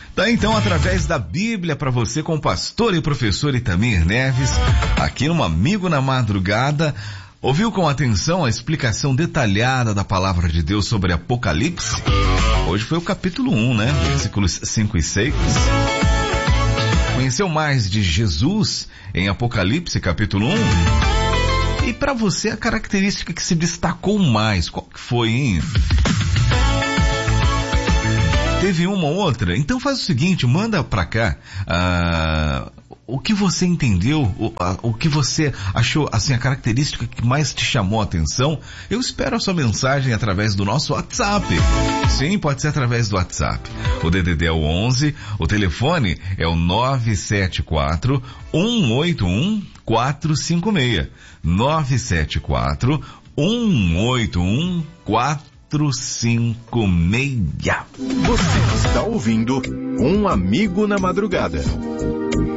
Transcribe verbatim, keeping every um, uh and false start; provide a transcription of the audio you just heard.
Tá então através da Bíblia para você com o pastor e professor Itamir Neves, aqui no Amigo na Madrugada. Ouviu com atenção a explicação detalhada da palavra de Deus sobre Apocalipse? Hoje foi o capítulo um, né? Versículos cinco e seis. Conheceu mais de Jesus em Apocalipse capítulo um? E para você a característica que se destacou mais, qual que foi, hein? Teve uma ou outra? Então faz o seguinte, manda pra cá ah, o que você entendeu, o, a, o que você achou, assim, a característica que mais te chamou a atenção. Eu espero a sua mensagem através do nosso WhatsApp. Sim, pode ser através do WhatsApp. O D D D é o onze, o telefone é o nove sete quatro, um oito um, quatro cinco seis. nove sete quatro, um oito um, quatro cinco seis. Você está ouvindo Um Amigo na Madrugada.